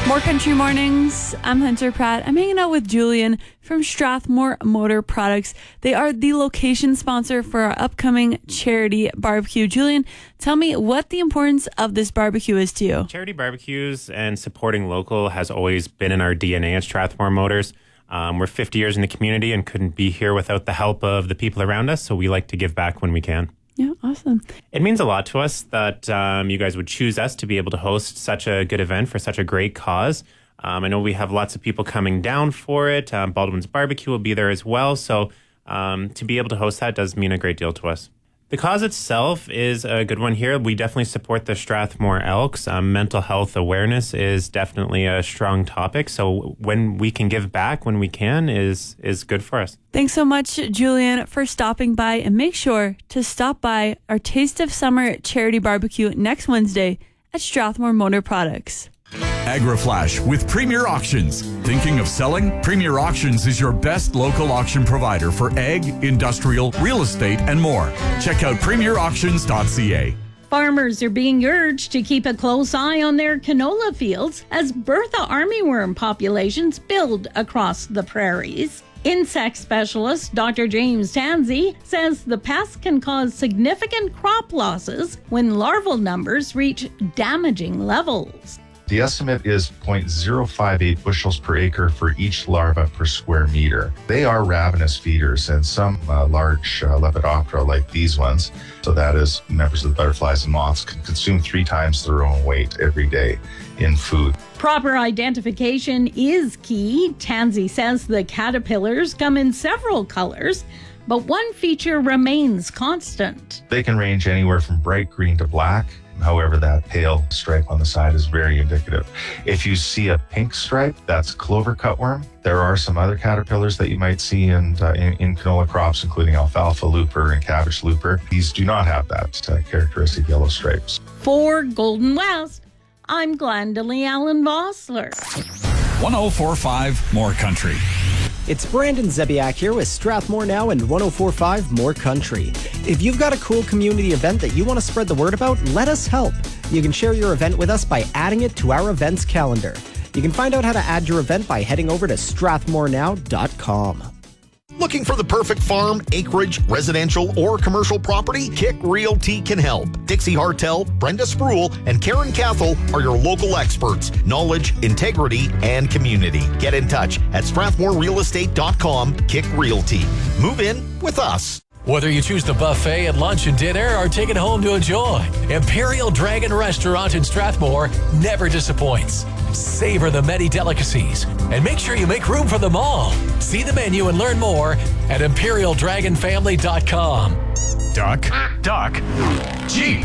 More Country Mornings. I'm Hunter Pratt. I'm hanging out with Julian from Strathmore Motor Products. They are the location sponsor for our upcoming charity barbecue. Julian, tell me what the importance of this barbecue is to you. Charity barbecues and supporting local has always been in our DNA at Strathmore Motors. We're 50 years in the community and couldn't be here without the help of the people around us, so we like to give back when we can. Yeah, awesome. It means a lot to us that you guys would choose us to be able to host such a good event for such a great cause. I know we have lots of people coming down for it. Baldwin's Barbecue will be there as well. So to be able to host that does mean a great deal to us. The cause itself is a good one here. We definitely support the Strathmore Elks. Mental health awareness is definitely a strong topic. So when we can give back when we can is good for us. Thanks so much, Julian, for stopping by. And make sure to stop by our Taste of Summer charity barbecue next Wednesday at Strathmore Motor Products. AgriFlash with Premier Auctions. Thinking of selling? Premier Auctions is your best local auction provider for ag, industrial, real estate, and more. Check out premierauctions.ca. Farmers are being urged to keep a close eye on their canola fields as Bertha armyworm populations build across the prairies. Insect specialist Dr. James Tansey says the pest can cause significant crop losses when larval numbers reach damaging levels. The estimate is 0.058 bushels per acre for each larva per square meter. They are ravenous feeders, and some large Lepidoptera, like these ones, so that is members of the butterflies and moths, can consume 3 times their own weight every day in food. Proper identification is key. Tansey says the caterpillars come in several colors, but one feature remains constant. They can range anywhere from bright green to black. However, that pale stripe on the side is very indicative. If you see a pink stripe, that's clover cutworm. There are some other caterpillars that you might see in canola crops, including alfalfa looper and cabbage looper. These do not have that characteristic yellow stripes. For Golden West, I'm Glendalee Allen Vossler. 1045 More Country. It's Brandon Zebiak here with Strathmore Now and 1045 More Country. If you've got a cool community event that you want to spread the word about, let us help. You can share your event with us by adding it to our events calendar. You can find out how to add your event by heading over to strathmorenow.com. Looking for the perfect farm, acreage, residential, or commercial property? Kick Realty can help. Dixie Hartel, Brenda Spruill, and Karen Cathell are your local experts. Knowledge, integrity, and community. Get in touch at strathmorerealestate.com. Kick Realty. Move in with us. Whether you choose the buffet at lunch and dinner or take it home to enjoy, Imperial Dragon Restaurant in Strathmore never disappoints. Savor the many delicacies and make sure you make room for them all. See the menu and learn more at imperialdragonfamily.com. Duck. Jeep.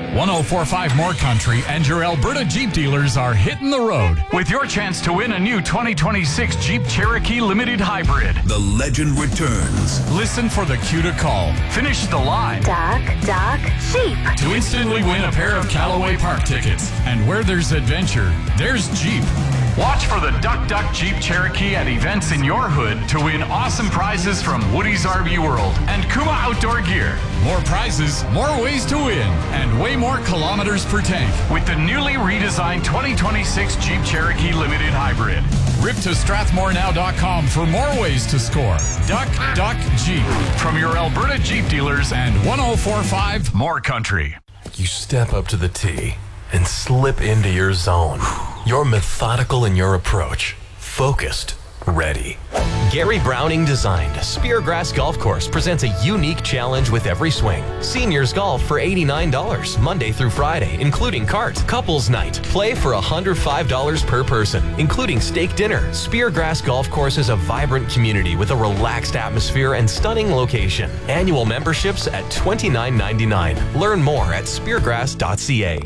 1045 More Country and your Alberta Jeep dealers are hitting the road with your chance to win a new 2026 Jeep Cherokee Limited Hybrid. The legend returns. Listen for the cue to call. Finish the line. Duck, Jeep. To instantly win a pair of Callaway Park tickets. And where there's adventure, there's Jeep. Watch for the Duck Jeep Cherokee at events in your hood to win awesome prizes from Woody's RV World and Kuma Outdoor Gear. More prizes, more ways to win, and way more kilometers per tank with the newly redesigned 2026 Jeep Cherokee Limited Hybrid. Rip to strathmorenow.com for more ways to score. Duck Jeep from your Alberta Jeep dealers and 1045 More Country. You step up to the tee and slip into your zone. You're methodical in your approach, focused, ready. Gary Browning designed Speargrass Golf Course presents a unique challenge with every swing. Seniors golf for $89, Monday through Friday, including cart. Couples night, play for $105 per person, including steak dinner. Speargrass Golf Course is a vibrant community with a relaxed atmosphere and stunning location. Annual memberships at $29.99. Learn more at speargrass.ca.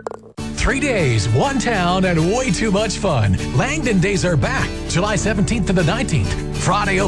3 days, one town, and way too much fun. Langdon Days are back, July 17th to the 19th. Friday